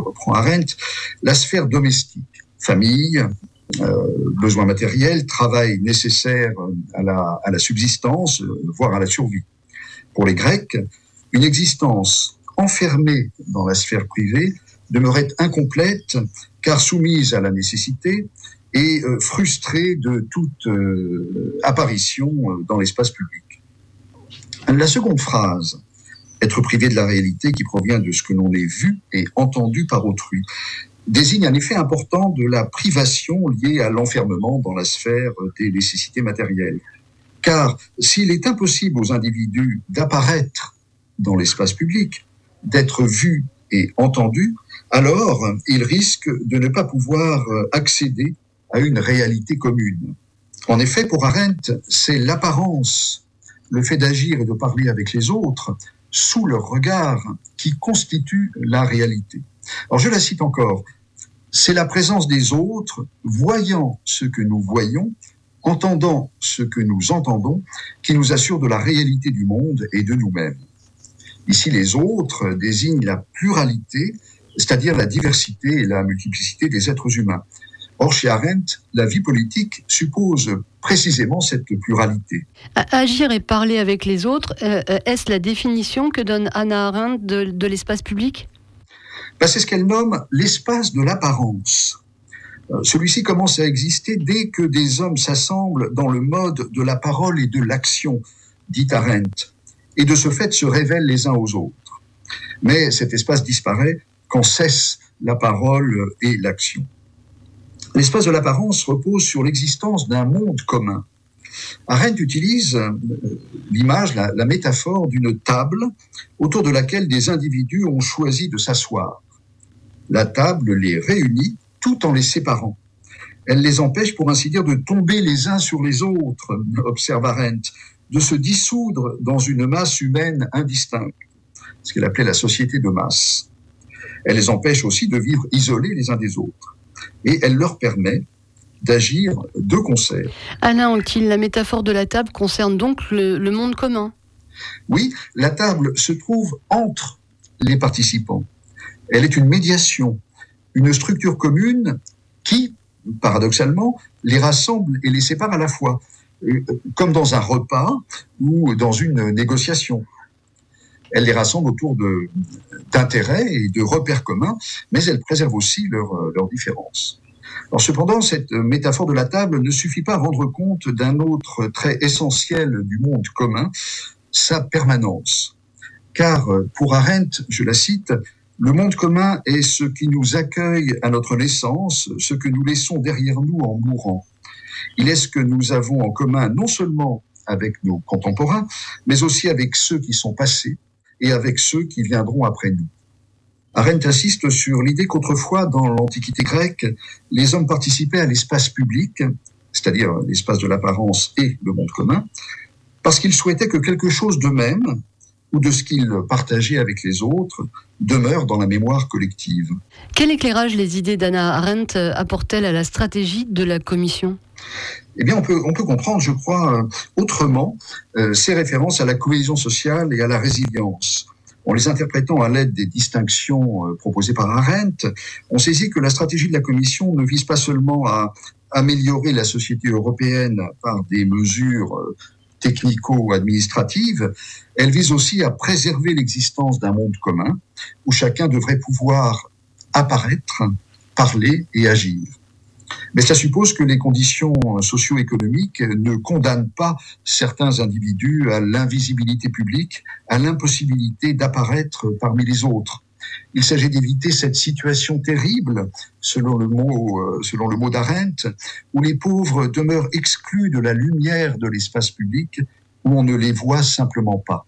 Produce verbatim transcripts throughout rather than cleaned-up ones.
que reprend Arendt, la sphère domestique, famille, euh, besoins matériels, travail nécessaire à la, à la subsistance, voire à la survie. Pour les Grecs, une existence enfermée dans la sphère privée demeurait incomplète car soumise à la nécessité et euh, frustrée de toute euh, apparition dans l'espace public. La seconde phrase, être privé de la réalité qui provient de ce que l'on est vu et entendu par autrui, désigne un effet important de la privation liée à l'enfermement dans la sphère des nécessités matérielles. Car s'il est impossible aux individus d'apparaître dans l'espace public, d'être vus et entendus, alors ils risquent de ne pas pouvoir accéder à une réalité commune. En effet, pour Arendt, c'est l'apparence, le fait d'agir et de parler avec les autres, sous leur regard, qui constitue la réalité. Alors je la cite encore, c'est la présence des autres, voyant ce que nous voyons, entendant ce que nous entendons, qui nous assure de la réalité du monde et de nous-mêmes. Ici, les autres désignent la pluralité, c'est-à-dire la diversité et la multiplicité des êtres humains. Or, chez Arendt, la vie politique suppose précisément cette pluralité. Agir et parler avec les autres, euh, est-ce la définition que donne Hannah Arendt de, de l'espace public ? Ben, c'est ce qu'elle nomme l'espace de l'apparence. Celui-ci commence à exister dès que des hommes s'assemblent dans le mode de la parole et de l'action, dit Arendt, et de ce fait se révèlent les uns aux autres. Mais cet espace disparaît quand cesse la parole et l'action. L'espace de l'apparence repose sur l'existence d'un monde commun. Arendt utilise l'image, la, la métaphore d'une table autour de laquelle des individus ont choisi de s'asseoir. La table les réunit tout en les séparant. Elle les empêche, pour ainsi dire, de tomber les uns sur les autres, observe Arendt, de se dissoudre dans une masse humaine indistincte, ce qu'elle appelait la société de masse. Elle les empêche aussi de vivre isolés les uns des autres. Et elle leur permet d'agir de concert. Alain Anquetil, la métaphore de la table concerne donc le, le monde commun. Oui, la table se trouve entre les participants. Elle est une médiation, une structure commune qui, paradoxalement, les rassemble et les sépare à la fois, comme dans un repas ou dans une négociation. Elle les rassemble autour de, d'intérêts et de repères communs, mais elle préserve aussi leurs leur différences. Alors, cependant, cette métaphore de la table ne suffit pas à rendre compte d'un autre trait essentiel du monde commun, sa permanence. Car, pour Arendt, je la cite, le monde commun est ce qui nous accueille à notre naissance, ce que nous laissons derrière nous en mourant. Il est ce que nous avons en commun non seulement avec nos contemporains, mais aussi avec ceux qui sont passés et avec ceux qui viendront après nous. Arendt insiste sur l'idée qu'autrefois, dans l'Antiquité grecque, les hommes participaient à l'espace public, c'est-à-dire l'espace de l'apparence et le monde commun, parce qu'ils souhaitaient que quelque chose d'eux-mêmes, ou de ce qu'ils partageaient avec les autres, demeure dans la mémoire collective. Quel éclairage les idées d'Hannah Arendt apportent-elles à la stratégie de la Commission ? Eh bien, on peut, on peut comprendre, je crois, autrement euh, ces références à la cohésion sociale et à la résilience. En les interprétant à l'aide des distinctions euh, proposées par Arendt, on saisit que la stratégie de la Commission ne vise pas seulement à améliorer la société européenne par des mesures euh, technico-administratives, elle vise aussi à préserver l'existence d'un monde commun où chacun devrait pouvoir apparaître, parler et agir. Mais cela suppose que les conditions socio-économiques ne condamnent pas certains individus à l'invisibilité publique, à l'impossibilité d'apparaître parmi les autres. Il s'agit d'éviter cette situation terrible, selon le mot, selon le mot d'Arendt, où les pauvres demeurent exclus de la lumière de l'espace public, où on ne les voit simplement pas.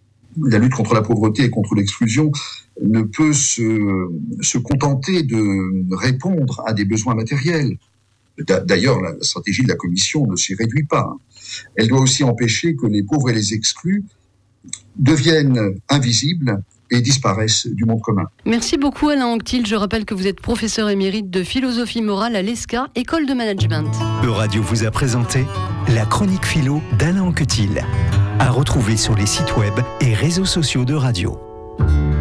La lutte contre la pauvreté et contre l'exclusion ne peut se, se contenter de répondre à des besoins matériels. D'ailleurs, la stratégie de la Commission ne s'y réduit pas. Elle doit aussi empêcher que les pauvres et les exclus deviennent invisibles et disparaissent du monde commun. Merci beaucoup Alain Anquetil. Je rappelle que vous êtes professeur émérite de philosophie morale à l'E S C A, École de Management. Euradio vous a présenté la chronique philo d'Alain Anquetil, à retrouver sur les sites web et réseaux sociaux de Radio.